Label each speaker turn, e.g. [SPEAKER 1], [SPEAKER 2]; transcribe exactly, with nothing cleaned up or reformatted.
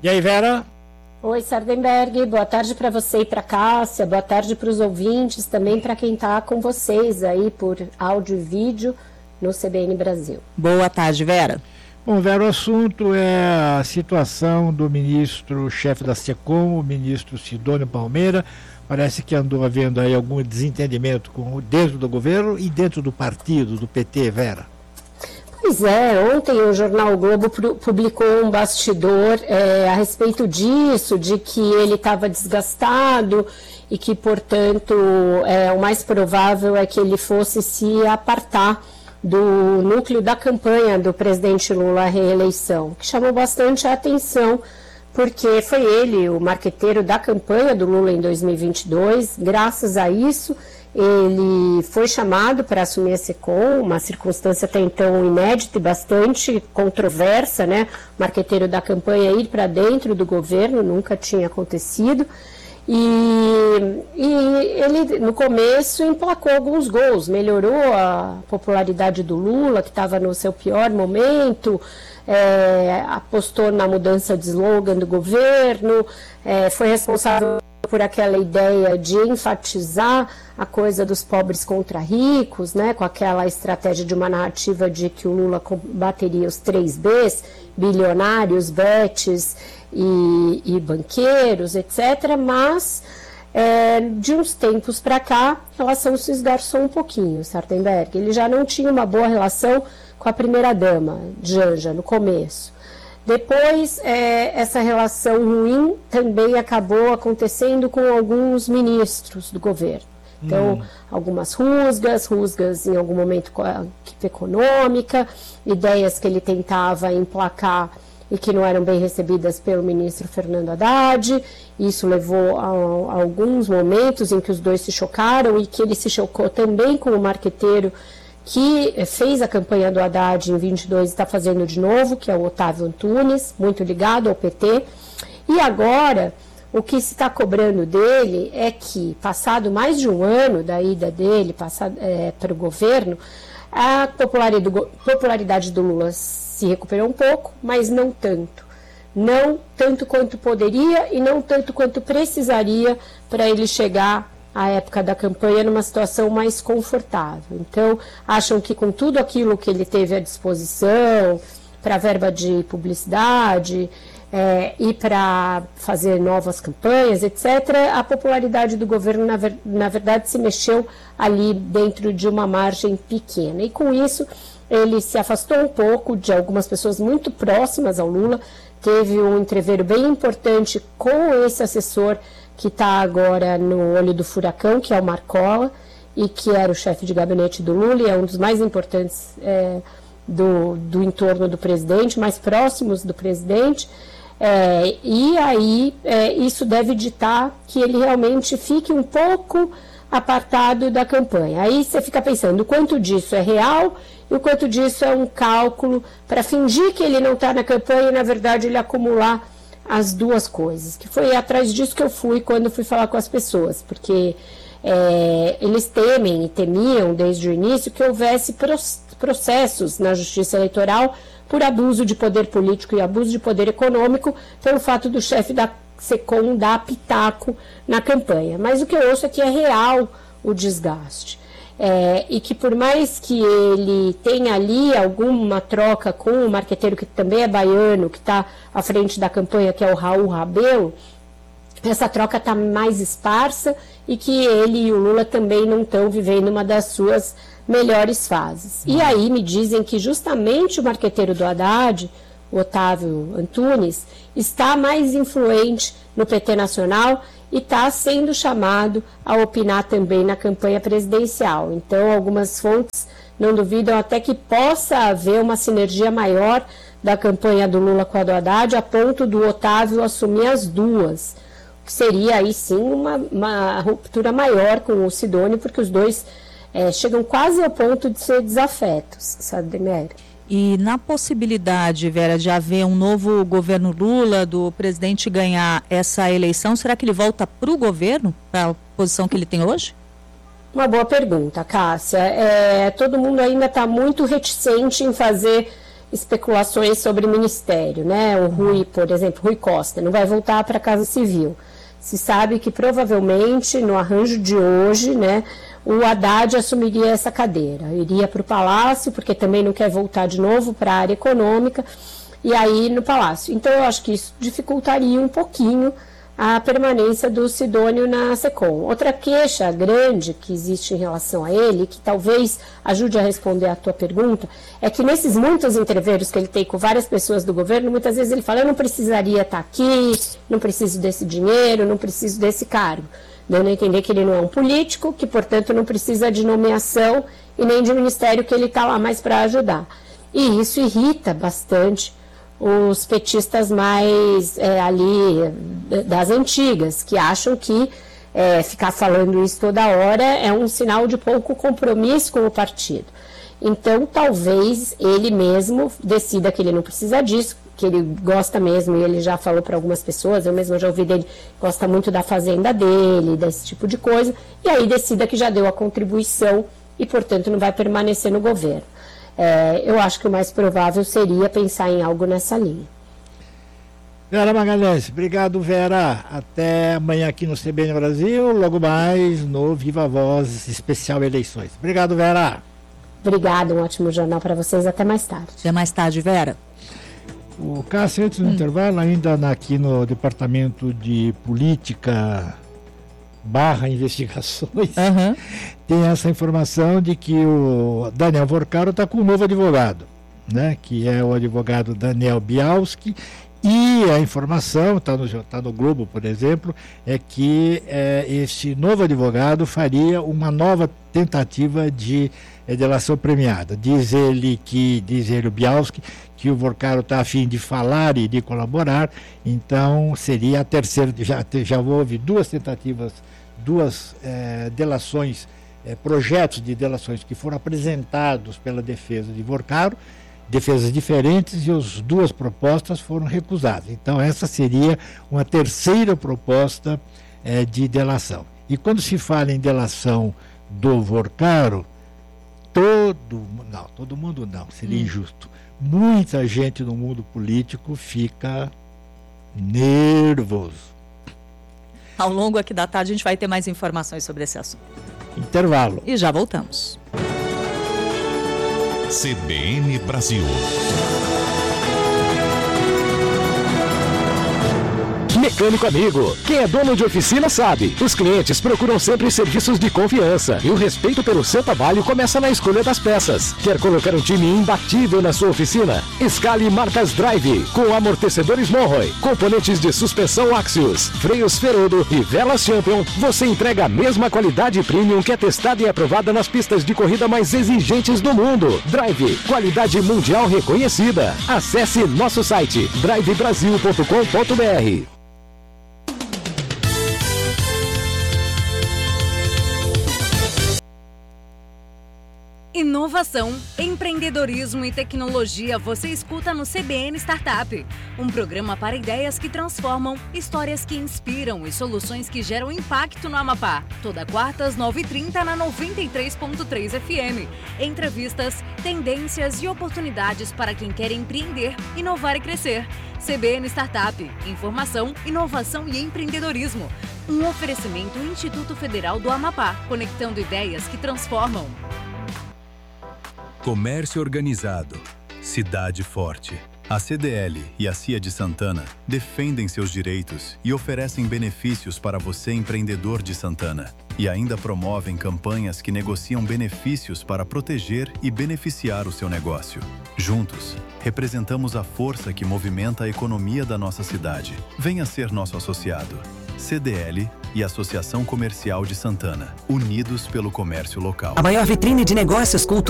[SPEAKER 1] E aí, Vera?
[SPEAKER 2] Oi, Sardenberg, boa tarde para você e para Cássia, boa tarde para os ouvintes, também para quem está com vocês aí por áudio e vídeo no C B N Brasil.
[SPEAKER 3] Boa tarde, Vera.
[SPEAKER 1] Bom, Vera, o assunto é a situação do ministro-chefe da SECOM, o ministro Sidônio Palmeira. Parece que andou havendo aí algum desentendimento com, dentro do governo e dentro do partido, do P T, Vera.
[SPEAKER 2] Pois é, ontem o jornal o Globo publicou um bastidor é, a respeito disso, de que ele estava desgastado e que, portanto, é, o mais provável é que ele fosse se apartar do núcleo da campanha do presidente Lula à reeleição, que chamou bastante a atenção, porque foi ele o marqueteiro da campanha do Lula em dois mil e vinte e dois. Graças a isso, ele foi chamado para assumir a SECOM, uma circunstância até então inédita e bastante controversa, né? O marqueteiro da campanha ir para dentro do governo, nunca tinha acontecido. E, e ele, no começo, emplacou alguns gols, melhorou a popularidade do Lula, que estava no seu pior momento, é, apostou na mudança de slogan do governo, é, foi responsável por aquela ideia de enfatizar a coisa dos pobres contra ricos, né, com aquela estratégia de uma narrativa de que o Lula combateria os três Bs, bilionários, betes e, e banqueiros, etcétera. Mas, é, de uns tempos para cá, a relação se esgarçou um pouquinho, Sardenberg. Ele já não tinha uma boa relação com a primeira-dama, Janja, no começo. Depois, é, essa relação ruim também acabou acontecendo com alguns ministros do governo. Então, hum. algumas rusgas, rusgas em algum momento com a equipe econômica, ideias que ele tentava emplacar e que não eram bem recebidas pelo ministro Fernando Haddad. Isso levou a, a alguns momentos em que os dois se chocaram e que ele se chocou também com o marqueteiro que fez a campanha do Haddad em vinte e dois e está fazendo de novo, que é o Otávio Antunes, muito ligado ao P T. E agora, o que se está cobrando dele é que, passado mais de um ano da ida dele é, para o governo, a popularidade do Lula se recuperou um pouco, mas não tanto. Não tanto quanto poderia e não tanto quanto precisaria para ele chegar a época da campanha numa situação mais confortável. Então, acham que com tudo aquilo que ele teve à disposição, para verba de publicidade é, e para fazer novas campanhas, etcétera, a popularidade do governo, na, ver, na verdade, se mexeu ali dentro de uma margem pequena. E com isso, ele se afastou um pouco de algumas pessoas muito próximas ao Lula, teve um entreveiro bem importante com esse assessor que está agora no olho do furacão, que é o Marcola, e que era o chefe de gabinete do Lula, e é um dos mais importantes é, do, do entorno do presidente, mais próximos do presidente, é, e aí é, isso deve ditar que ele realmente fique um pouco apartado da campanha. Aí você fica pensando o quanto disso é real e o quanto disso é um cálculo para fingir que ele não está na campanha e, na verdade, ele acumular as duas coisas, que foi atrás disso que eu fui quando fui falar com as pessoas, porque é, eles temem e temiam desde o início que houvesse processos na justiça eleitoral por abuso de poder político e abuso de poder econômico pelo fato do chefe da SECOM dar pitaco na campanha. Mas o que eu ouço é que é real o desgaste. É, e que por mais que ele tenha ali alguma troca com o marqueteiro que também é baiano, que está à frente da campanha, que é o Raul Rabelo, essa troca está mais esparsa e que ele e o Lula também não estão vivendo uma das suas melhores fases. E aí me dizem que justamente o marqueteiro do Haddad, o Otávio Antunes, está mais influente no P T nacional e está sendo chamado a opinar também na campanha presidencial. Então, algumas fontes não duvidam até que possa haver uma sinergia maior da campanha do Lula com a do Haddad, a ponto do Otávio assumir as duas, o que seria aí sim uma, uma ruptura maior com o Sidônio, porque os dois é, chegam quase ao ponto de ser desafetos, sabe, Demério?
[SPEAKER 3] E na possibilidade, Vera, de haver um novo governo Lula, do presidente ganhar essa eleição, será que ele volta para o governo, para a posição que ele tem hoje?
[SPEAKER 2] Uma boa pergunta, Cássia. É, todo mundo ainda está muito reticente em fazer especulações sobre ministério, né? O Rui, por exemplo, Rui Costa, não vai voltar para a Casa Civil. Se sabe que provavelmente no arranjo de hoje, né, o Haddad assumiria essa cadeira, iria para o Palácio, porque também não quer voltar de novo para a área econômica, e aí no Palácio. Então eu acho que isso dificultaria um pouquinho a permanência do Sidônio na SECOM. Outra queixa grande que existe em relação a ele, que talvez ajude a responder a tua pergunta, é que nesses muitos entreveros que ele tem com várias pessoas do governo, muitas vezes ele fala, eu não precisaria estar aqui, não preciso desse dinheiro, não preciso desse cargo. Dando a entender que ele não é um político, que portanto não precisa de nomeação e nem de ministério, que ele está lá mais para ajudar. E isso irrita bastante os petistas mais é, ali das antigas, que acham que é, ficar falando isso toda hora é um sinal de pouco compromisso com o partido. Então, talvez ele mesmo decida que ele não precisa disso, que ele gosta mesmo, e ele já falou para algumas pessoas, eu mesmo já ouvi dele, gosta muito da fazenda dele, desse tipo de coisa, e aí decida que já deu a contribuição e, portanto, não vai permanecer no governo. É, eu acho que o mais provável seria pensar em algo nessa linha.
[SPEAKER 1] Vera Magalhães, obrigado, Vera. Até amanhã aqui no C B N Brasil, logo mais no Viva Voz Especial Eleições. Obrigado, Vera.
[SPEAKER 2] Obrigado, um ótimo jornal para vocês. Até mais tarde.
[SPEAKER 3] Até mais tarde, Vera.
[SPEAKER 1] O Cássio, antes do hum. intervalo, ainda na, aqui no Departamento de Política barra investigações, uhum. tem essa informação de que o Daniel Vorcaro está com um novo advogado, né, que é o advogado Daniel Bialski, e a informação, está no, tá no Globo, por exemplo, é que é, esse novo advogado faria uma nova tentativa de é, delação premiada. Diz ele que, diz ele o Bialski, que o Vorcaro está a fim de falar e de colaborar, então seria a terceira, já, já houve duas tentativas, duas é, delações, é, projetos de delações que foram apresentados pela defesa de Vorcaro, defesas diferentes, e as duas propostas foram recusadas. Então essa seria uma terceira proposta é, de delação. E quando se fala em delação do Vorcaro, todo, não, todo mundo não, seria hum. injusto. Muita gente no mundo político fica nervoso.
[SPEAKER 3] Ao longo aqui da tarde a gente vai ter mais informações sobre esse assunto.
[SPEAKER 1] Intervalo.
[SPEAKER 3] E já voltamos.
[SPEAKER 4] C B N Brasil.
[SPEAKER 5] Mecânico amigo, quem é dono de oficina sabe, os clientes procuram sempre serviços de confiança e o respeito pelo seu trabalho começa na escolha das peças. Quer colocar um time imbatível na sua oficina? Escale marcas Drive, com amortecedores Monroe, componentes de suspensão Axios, freios Ferodo e velas Champion. Você entrega a mesma qualidade premium que é testada e aprovada nas pistas de corrida mais exigentes do mundo. Drive, qualidade mundial reconhecida. Acesse nosso site drive brasil ponto com ponto b r.
[SPEAKER 6] Inovação, empreendedorismo e tecnologia você escuta no C B N Startup. Um programa para ideias que transformam, histórias que inspiram e soluções que geram impacto no Amapá. Toda quarta às nove e trinta na noventa e três ponto três F M. Entrevistas, tendências e oportunidades para quem quer empreender, inovar e crescer. C B N Startup, informação, inovação e empreendedorismo. Um oferecimento Instituto Federal do Amapá, conectando ideias que transformam.
[SPEAKER 7] Comércio organizado, cidade forte. A C D L e a C I A de Santana defendem seus direitos e oferecem benefícios para você, empreendedor de Santana. E ainda promovem campanhas que negociam benefícios para proteger e beneficiar o seu negócio. Juntos, representamos a força que movimenta a economia da nossa cidade. Venha ser nosso associado. C D L e Associação Comercial de Santana, unidos pelo comércio local.
[SPEAKER 8] A maior vitrine de negócios culturais